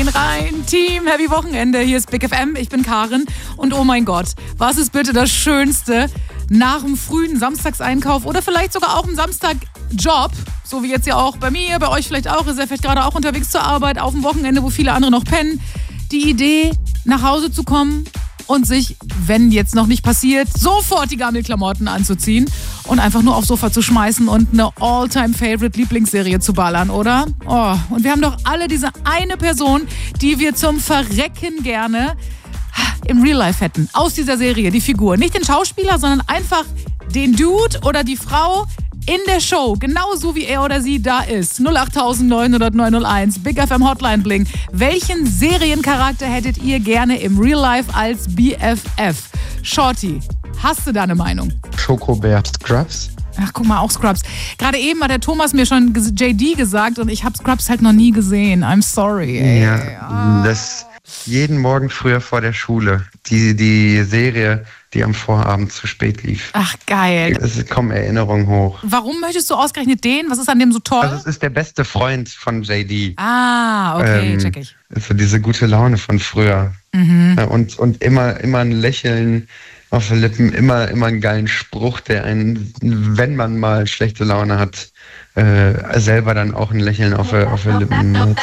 Rein, Team, Happy Wochenende. Hier ist Big FM, ich bin Karin. Und oh mein Gott, was ist bitte das Schönste nach dem frühen Samstagseinkauf oder vielleicht sogar auch im Samstagjob, so wie jetzt ja auch bei mir, bei euch vielleicht auch, ist ja vielleicht gerade auch unterwegs zur Arbeit, auf dem Wochenende, wo viele andere noch pennen, die Idee, nach Hause zu kommen und sich, wenn jetzt noch nicht passiert, sofort die Gammelklamotten anzuziehen und einfach nur aufs Sofa zu schmeißen und eine All-Time-Favorite-Lieblingsserie zu ballern, oder? Oh, und wir haben doch alle diese eine Person, die wir zum Verrecken gerne im Real Life hätten. Aus dieser Serie, die Figur. Nicht den Schauspieler, sondern einfach den Dude oder die Frau in der Show, genauso wie er oder sie da ist. 08000 900 901, Big FM Hotline Bling. Welchen Seriencharakter hättet ihr gerne im Real Life als BFF? Shorty, hast du da eine Meinung? Schokobär Scrubs. Ach, guck mal, auch Scrubs. Gerade eben hat der Thomas mir schon JD gesagt und ich habe Scrubs halt noch nie gesehen. I'm sorry. Ey. Ja, das jeden Morgen früher vor der Schule. Die Serie, die am Vorabend zu spät lief. Ach, geil. Es kommen Erinnerungen hoch. Warum möchtest du ausgerechnet den? Was ist an dem so toll? Also es ist der beste Freund von JD. Ah, okay, check ich. Also diese gute Laune von früher. Mhm. Und immer ein Lächeln auf den Lippen, immer einen geilen Spruch, der einen, wenn man mal schlechte Laune hat, selber dann auch ein Lächeln auf den Lippen